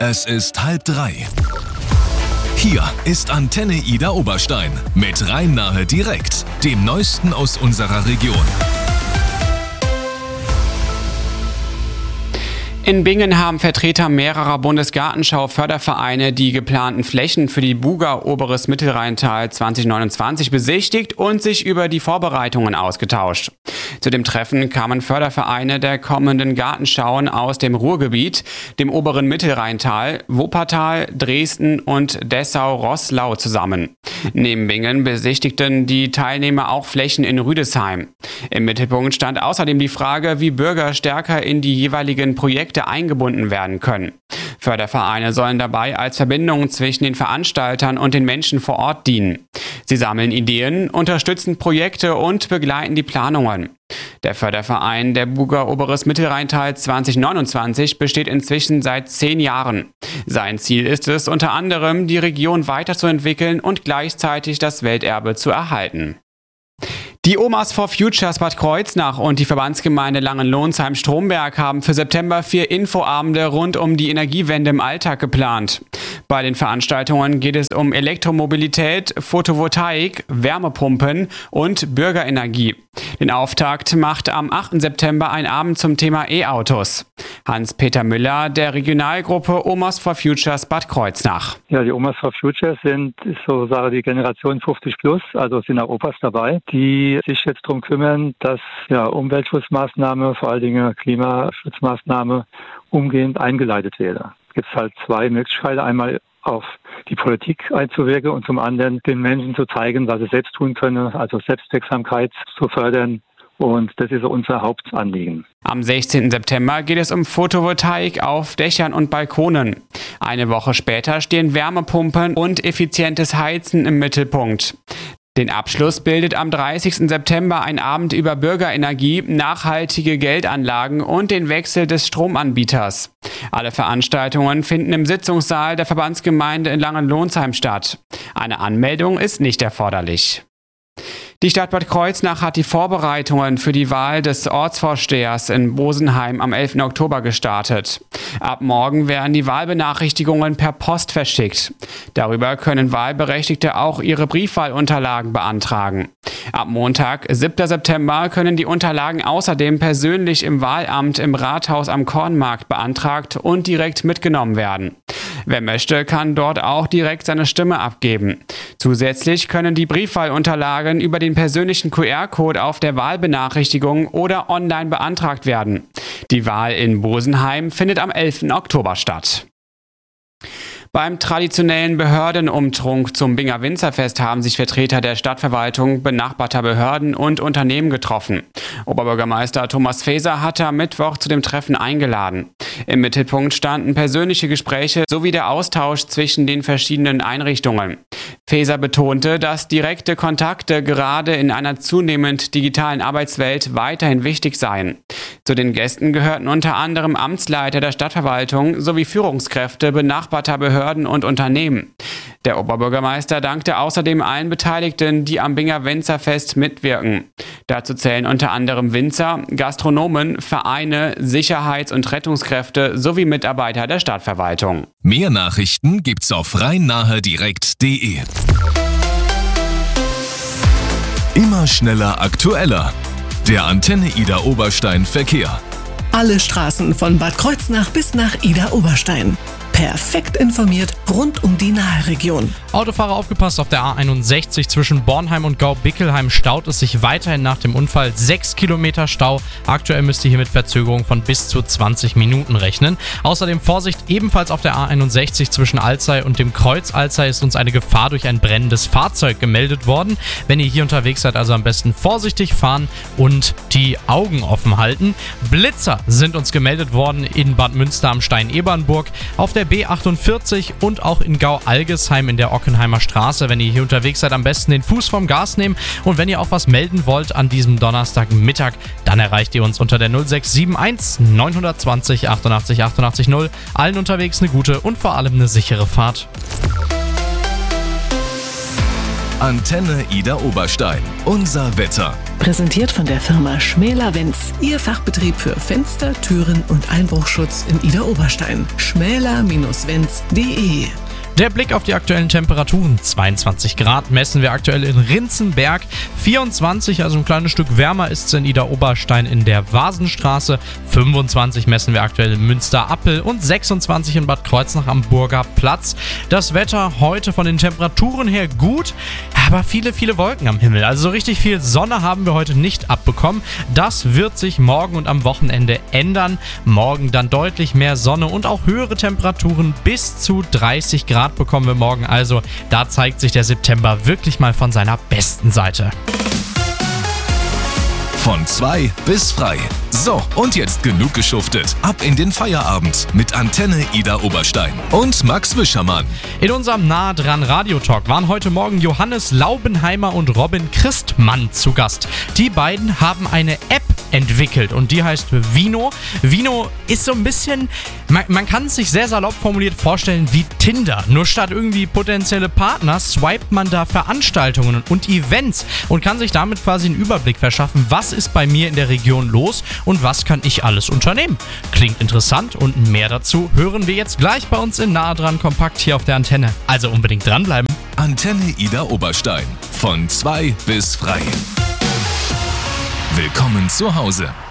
Es ist 2:30. Hier ist Antenne Ida Oberstein mit Rhein-Nahe direkt, dem Neuesten aus unserer Region. In Bingen haben Vertreter mehrerer Bundesgartenschau-Fördervereine die geplanten Flächen für die Buga Oberes Mittelrheintal 2029 besichtigt und sich über die Vorbereitungen ausgetauscht. Zu dem Treffen kamen Fördervereine der kommenden Gartenschauen aus dem Ruhrgebiet, dem oberen Mittelrheintal, Wuppertal, Dresden und Dessau-Roßlau zusammen. Neben Bingen besichtigten die Teilnehmer auch Flächen in Rüdesheim. Im Mittelpunkt stand außerdem die Frage, wie Bürger stärker in die jeweiligen Projekte eingebunden werden können. Fördervereine sollen dabei als Verbindung zwischen den Veranstaltern und den Menschen vor Ort dienen. Sie sammeln Ideen, unterstützen Projekte und begleiten die Planungen. Der Förderverein der Buga Oberes Mittelrheintal 2029 besteht inzwischen seit 10 Jahren. Sein Ziel ist es, unter anderem die Region weiterzuentwickeln und gleichzeitig das Welterbe zu erhalten. Die Omas for Futures Bad Kreuznach und die Verbandsgemeinde Langenlohnsheim-Stromberg haben für September 4 Infoabende rund um die Energiewende im Alltag geplant. Bei den Veranstaltungen geht es um Elektromobilität, Photovoltaik, Wärmepumpen und Bürgerenergie. Den Auftakt macht am 8. September ein Abend zum Thema E-Autos. Hans-Peter Müller der Regionalgruppe Omas for Futures Bad Kreuznach. Ja, die Omas for Futures ist sozusagen die Generation 50 plus, also sind auch Opas dabei, die sich jetzt darum kümmern, dass Umweltschutzmaßnahmen, vor allen Dingen Klimaschutzmaßnahmen, umgehend eingeleitet werden. Es gibt halt 2 Möglichkeiten. Einmal auf die Politik einzuwirken und zum anderen den Menschen zu zeigen, was sie selbst tun können, also Selbstwirksamkeit zu fördern. Und das ist unser Hauptanliegen. Am 16. September geht es um Photovoltaik auf Dächern und Balkonen. Eine Woche später stehen Wärmepumpen und effizientes Heizen im Mittelpunkt. Den Abschluss bildet am 30. September ein Abend über Bürgerenergie, nachhaltige Geldanlagen und den Wechsel des Stromanbieters. Alle Veranstaltungen finden im Sitzungssaal der Verbandsgemeinde in Langenlohnsheim statt. Eine Anmeldung ist nicht erforderlich. Die Stadt Bad Kreuznach hat die Vorbereitungen für die Wahl des Ortsvorstehers in Bosenheim am 11. Oktober gestartet. Ab morgen werden die Wahlbenachrichtigungen per Post verschickt. Darüber können Wahlberechtigte auch ihre Briefwahlunterlagen beantragen. Ab Montag, 7. September, können die Unterlagen außerdem persönlich im Wahlamt im Rathaus am Kornmarkt beantragt und direkt mitgenommen werden. Wer möchte, kann dort auch direkt seine Stimme abgeben. Zusätzlich können die Briefwahlunterlagen über den persönlichen QR-Code auf der Wahlbenachrichtigung oder online beantragt werden. Die Wahl in Bosenheim findet am 11. Oktober statt. Beim traditionellen Behördenumtrunk zum Binger Winzerfest haben sich Vertreter der Stadtverwaltung, benachbarter Behörden und Unternehmen getroffen. Oberbürgermeister Thomas Faeser hatte am Mittwoch zu dem Treffen eingeladen. Im Mittelpunkt standen persönliche Gespräche sowie der Austausch zwischen den verschiedenen Einrichtungen. Faeser betonte, dass direkte Kontakte gerade in einer zunehmend digitalen Arbeitswelt weiterhin wichtig seien. Zu den Gästen gehörten unter anderem Amtsleiter der Stadtverwaltung sowie Führungskräfte benachbarter Behörden und Unternehmen. Der Oberbürgermeister dankte außerdem allen Beteiligten, die am Binger Winzerfest mitwirken. Dazu zählen unter anderem Winzer, Gastronomen, Vereine, Sicherheits- und Rettungskräfte sowie Mitarbeiter der Stadtverwaltung. Mehr Nachrichten gibt's auf rhein-nahe-direkt.de. Immer schneller, aktueller. Der Antenne Ida Oberstein Verkehr. Alle Straßen von Bad Kreuznach bis nach Ida Oberstein. Perfekt informiert rund um die Nahe-Region. Autofahrer aufgepasst, auf der A61 zwischen Bornheim und Gau-Bickelheim staut es sich weiterhin nach dem Unfall. 6 Kilometer Stau. Aktuell müsst ihr hier mit Verzögerung von bis zu 20 Minuten rechnen. Außerdem Vorsicht, ebenfalls auf der A61 zwischen Alzey und dem Kreuz Alzey ist uns eine Gefahr durch ein brennendes Fahrzeug gemeldet worden. Wenn ihr hier unterwegs seid, also am besten vorsichtig fahren und die Augen offen halten. Blitzer sind uns gemeldet worden in Bad Münster am Stein-Ebernburg, auf der B48 und auch in Gau-Algesheim in der Ockenheimer Straße. Wenn ihr hier unterwegs seid, am besten den Fuß vom Gas nehmen. Und wenn ihr auch was melden wollt an diesem Donnerstagmittag, dann erreicht ihr uns unter der 0671 920 88 88 0. Allen unterwegs eine gute und vor allem eine sichere Fahrt. Antenne Ida Oberstein. Unser Wetter. Präsentiert von der Firma Schmäler-Wenz. Ihr Fachbetrieb für Fenster, Türen und Einbruchschutz in Idar-Oberstein. schmäler-wenz.de. Der Blick auf die aktuellen Temperaturen. 22 Grad messen wir aktuell in Rinzenberg. 24, also ein kleines Stück wärmer ist es in Idar-Oberstein in der Vasenstraße. 25 messen wir aktuell in Münster-Appel und 26 in Bad Kreuznach am Burger Platz. Das Wetter heute von den Temperaturen her gut, aber viele Wolken am Himmel. Also so richtig viel Sonne haben wir heute nicht abbekommen. Das wird sich morgen und am Wochenende ändern. Morgen dann deutlich mehr Sonne und auch höhere Temperaturen. Bis zu 30 Grad bekommen wir morgen. Also da zeigt sich der September wirklich mal von seiner besten Seite. Von 2 bis frei. So, und jetzt genug geschuftet. Ab in den Feierabend mit Antenne Idar Oberstein und Max Wischermann. In unserem Nah dran Radiotalk waren heute Morgen Johannes Laubenheimer und Robin Christmann zu Gast. Die beiden haben eine App entwickelt und die heißt Vino. Vino ist so ein bisschen, man kann es sich sehr salopp formuliert vorstellen wie Tinder. Nur statt irgendwie potenzielle Partner swipet man da Veranstaltungen und Events und kann sich damit quasi einen Überblick verschaffen, was ist bei mir in der Region los und was kann ich alles unternehmen. Klingt interessant und mehr dazu hören wir jetzt gleich bei uns in Nah dran kompakt hier auf der Antenne. Also unbedingt dranbleiben. Antenne Idar Oberstein. Von 2 bis frei. Willkommen zu Hause.